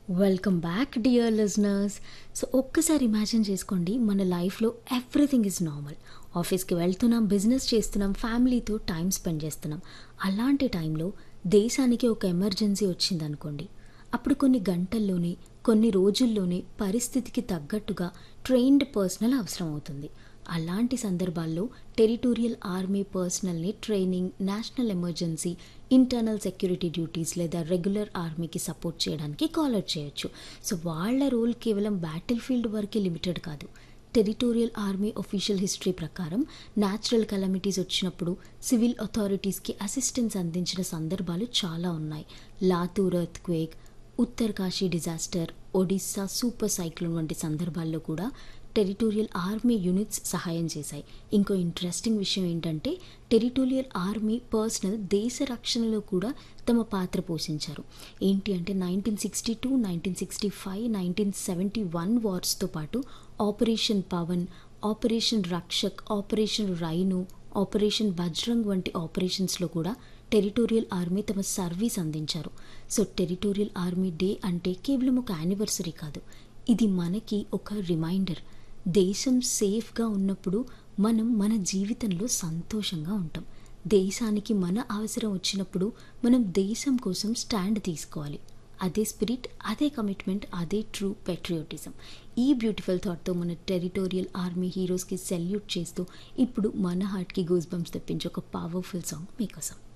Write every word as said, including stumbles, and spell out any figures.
Welcome back dear listeners. So ఒక్కసారి imagine చేసుకోండి, మన లైఫ్లో ఎవ్రీథింగ్ ఈజ్ నార్మల్. ఆఫీస్కి వెళ్తున్నాం, బిజినెస్ చేస్తున్నాం, ఫ్యామిలీతో టైం స్పెండ్ చేస్తున్నాం. అలాంటి టైంలో దేశానికి ఒక ఎమర్జెన్సీ వచ్చిందనుకోండి. అప్పుడు కొన్ని గంటల్లోనే, కొన్ని రోజుల్లోనే పరిస్థితికి తగ్గట్టుగా ట్రైన్డ్ పర్సనల్ అవసరం అవుతుంది. అలాంటి సందర్భాల్లో territorial army పర్సనల్ని training, national emergency, internal security duties లేదా రెగ్యులర్ ఆర్మీకి సపోర్ట్ చేయడానికి కాలర్ చేయొచ్చు. సో వాళ్ళ రోల్ కేవలం బ్యాటిల్ ఫీల్డ్ వరకే లిమిటెడ్ కాదు. టెరిటోరియల్ ఆర్మీ ఒఫీషియల్ హిస్టరీ ప్రకారం న్యాచురల్ కెలామిటీస్ వచ్చినప్పుడు సివిల్ అథారిటీస్కి అసిస్టెన్స్ అందించిన సందర్భాలు చాలా ఉన్నాయి. Latur earth quake, Uttarkashi disaster, Odisha super cyclone వంటి సందర్భాల్లో కూడా టెరిటోరియల్ ఆర్మీ యూనిట్స్ సహాయం చేశాయి. ఇంకో ఇంట్రెస్టింగ్ విషయం ఏంటంటే, టెరిటోరియల్ ఆర్మీ పర్సనల్ దేశ రక్షణలో కూడా తమ పాత్ర పోషించారు. ఏంటి అంటే nineteen sixty two nineteen sixty five nineteen seventy one వార్స్తో పాటు operation Pawan, operation Rakshak, operation rain, operation Bajrang వంటి ఆపరేషన్స్లో కూడా టెరిటోరియల్ ఆర్మీ తమ సర్వీస్ అందించారు. సో టెరిటోరియల్ ఆర్మీ డే అంటే కేవలం ఒక యానివర్సరీ కాదు, ఇది మనకి ఒక రిమైండర్. దేశం సేఫ్గా ఉన్నప్పుడు మనం మన జీవితంలో సంతోషంగా ఉంటాం. దేశానికి మన అవసరం వచ్చినప్పుడు మనం దేశం కోసం స్టాండ్ తీసుకోవాలి. అదే స్పిరిట్, అదే కమిట్మెంట్, అదే ట్రూ పెట్రియోటిజం. ఈ బ్యూటిఫుల్ థాట్తో మన టెరిటోరియల్ ఆర్మీ హీరోస్కి సెల్యూట్ చేస్తూ ఇప్పుడు మన హార్ట్కి గూస్ బంప్స్ తెప్పించే ఒక పవర్ఫుల్ సాంగ్ మీకోసం.